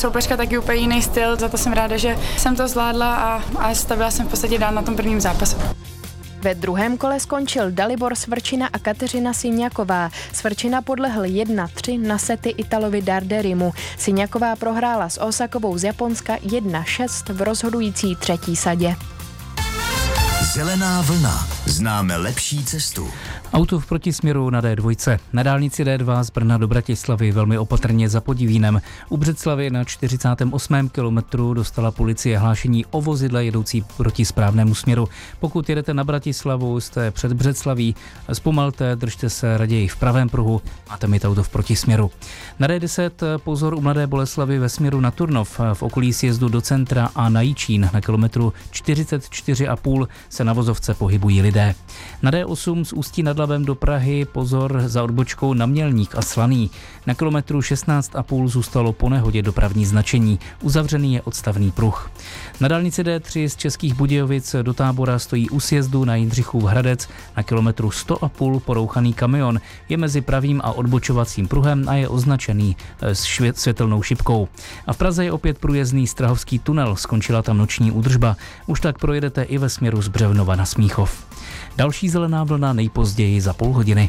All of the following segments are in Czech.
soupeřka taky úplně jiný styl, za to jsem ráda, že jsem to zvládla a stavila jsem v podstatě dál na tom prvním zápase. Ve druhém kole skončil Dalibor Svrčina a Kateřina Syňaková. Svrčina podlehl 1-3 na sety Italovi Darderimu. Syňaková prohrála s Osakovou z Japonska 1-6 v rozhodující třetí sadě. Zelená vlna. Známe lepší cestu. Auto v protisměru na D2. Na dálnici D2 z Brna do Bratislavy velmi opatrně za Podivínem. U Břeclavy na 48. kilometru dostala policie hlášení o vozidle jedoucí proti správnému směru. Pokud jedete na Bratislavu, jste před Břeclaví, zpomalte, držte se raději v pravém pruhu, máte mít auto v protisměru. Na D10 pozor u Mladé Boleslavi ve směru na Turnov, v okolí sjezdu do centra a na Jičín na kilometru 44,5 se na vozovce pohybují lidé. Na D8 z Ústí nad Labem do Prahy pozor za odbočkou na Mělník a Slaný. Na kilometru 16,5 zůstalo po nehodě dopravní značení. Uzavřený je odstavný pruh. Na dálnici D3 z Českých Budějovic do Tábora stojí u sjezdu na Jindřichův Hradec. Na kilometru 100,5 porouchaný kamion je mezi pravým a odbočovacím pruhem a je označený s světelnou šipkou. A v Praze je opět průjezdný Strahovský tunel, skončila tam noční údržba. Už tak projedete i ve směru z Břevnova na Smíchov. Další zelená vlna nejpozději za půl hodiny.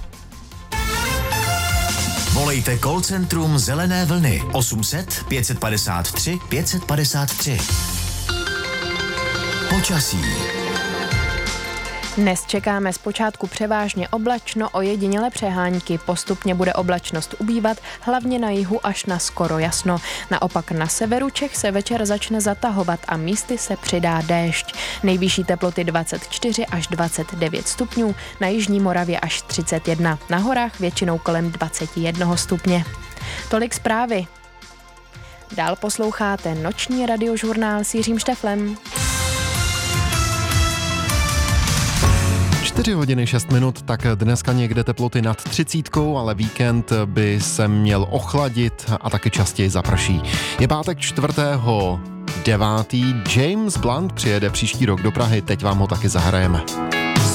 Volejte call centrum Zelené vlny 800 553 553. Počasí. Dnes čekáme zpočátku převážně oblačno, ojedinělé přehánky. Postupně bude oblačnost ubývat, hlavně na jihu až na skoro jasno. Naopak na severu Čech se večer začne zatahovat a místy se přidá déšť. Nejvyšší teploty 24 až 29 stupňů, na jižní Moravě až 31. Na horách většinou kolem 21 stupně. Tolik zprávy. Dál posloucháte noční radiožurnál s Jiřím Šteflem. 4 hodiny 6 minut, tak dneska někde teploty nad 30, ale víkend by se měl ochladit a taky častěji zaprší. Je pátek 4.9. James Blunt přijede příští rok do Prahy, teď vám ho taky zahrajeme.